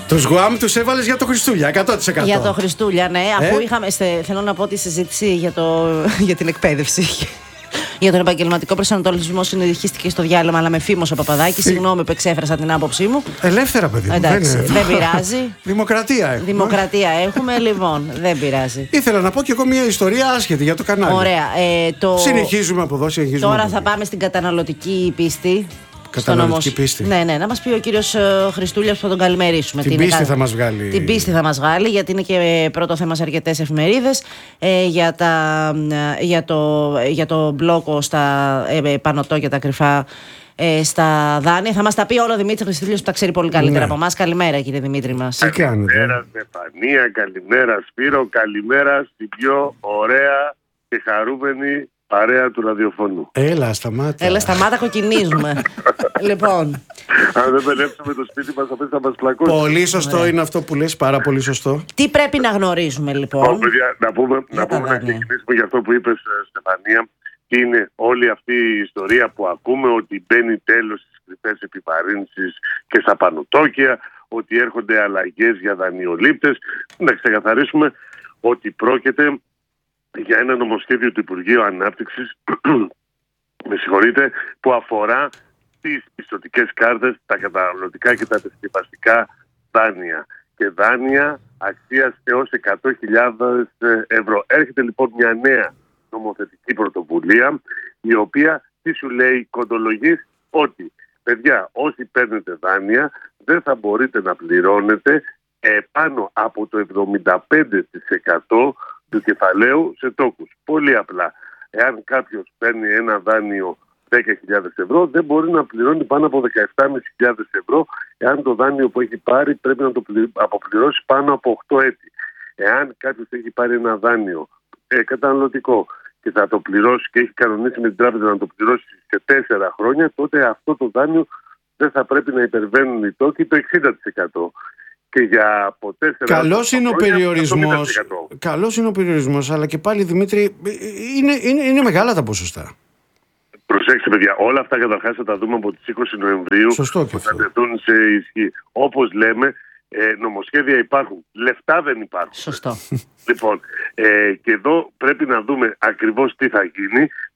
Τους Γουάμ τους έβαλες για το Χριστούλια, 100%. Για το Χριστούλια, ναι. Αφού είχαμε, θέλω να πω, τη συζήτηση για την εκπαίδευση. Για τον επαγγελματικό προσανατολισμό συνεχίστηκε στο διάλειμμα, αλλά με φήμος ο Παπαδάκης. Συγγνώμη που εξέφρασα την άποψή μου. Ελεύθερα, παιδί. Εντάξει, δεν πειράζει. Δημοκρατία έχουμε. Δημοκρατία έχουμε, λοιπόν. Δεν πειράζει. Ήθελα να πω κι εγώ μια ιστορία άσχετη για το κανάλι. Ωραία. Συνεχίζουμε από εδώ, συνεχίζουμε. Τώρα θα πάμε στην καταναλωτική πίστη. Καταναλωτική πίστη. Ναι, να μας πει ο κύριος Χριστούλιας που θα τον καλημερίσουμε. Την πίστη θα μας βγάλει. Την πίστη θα μας βγάλει, γιατί είναι και πρώτο θέμα σε αρκετές εφημερίδες. Για το μπλόκο στα πανωτό και τα κρυφά στα δάνεια. Θα μας τα πει όλο ο Δημήτρης Χριστούλιος που τα ξέρει πολύ καλύτερα από εμάς. Καλημέρα, κύριε Δημήτρη μας. Καλημέρα Στεφανία, καλημέρα Σπύρο, καλημέρα στην πιο ωραία και χαρούμενη παρέα του ραδιοφώνου. Έλα, σταμάτα, κοκκινίζουμε. Λοιπόν. Αν δεν μπελέψουμε το σπίτι μας, θα μας πλακώσει. Πολύ σωστό είναι αυτό που λες, πάρα πολύ σωστό. Τι πρέπει να γνωρίζουμε, λοιπόν? Παιδιά, να ξεκινήσουμε για αυτό που είπες, Στεφανία. Είναι όλη αυτή η ιστορία που ακούμε ότι μπαίνει τέλος στις κρυφές επιβαρύνσεις και στα πανωτόκια, ότι έρχονται αλλαγές για δανειολήπτες. Να ξεκαθαρίσουμε ότι πρόκειται για ένα νομοσχέδιο του Υπουργείου Ανάπτυξης που αφορά τις πιστωτικές κάρτες, τα καταναλωτικά και τα τεχνιπαστικά δάνεια και δάνεια αξίας έως 100.000 ευρώ. Έρχεται λοιπόν μια νέα νομοθετική πρωτοβουλία, η οποία τι σου λέει, κοντολογής, ότι παιδιά, όσοι παίρνετε δάνεια δεν θα μπορείτε να πληρώνετε πάνω από το 75% του κεφαλαίου σε τόκους. Πολύ απλά. Εάν κάποιος παίρνει ένα δάνειο 10.000 ευρώ, δεν μπορεί να πληρώνει πάνω από 17.500 ευρώ, εάν το δάνειο που έχει πάρει πρέπει να το αποπληρώσει πάνω από 8 έτη. Εάν κάποιος έχει πάρει ένα δάνειο καταναλωτικό και θα το πληρώσει και έχει κανονίσει με την τράπεζα να το πληρώσει σε 4 χρόνια, τότε αυτό το δάνειο δεν θα πρέπει να υπερβαίνουν οι τόκοι το 60%. Και για από 4 Καλός είναι ο περιορισμός. Καλός είναι ο περιορισμός, αλλά και πάλι, Δημήτρη, είναι μεγάλα τα ποσοστά. Προσέξτε, παιδιά, όλα αυτά καταρχάς θα τα δούμε από τις 20 Νοεμβρίου. Σωστό, που θα τεθούν σε ισχύ. Όπως λέμε, νομοσχέδια υπάρχουν, λεφτά δεν υπάρχουν. Σωστό. Λοιπόν, και εδώ πρέπει να δούμε ακριβώς τι θα γίνει.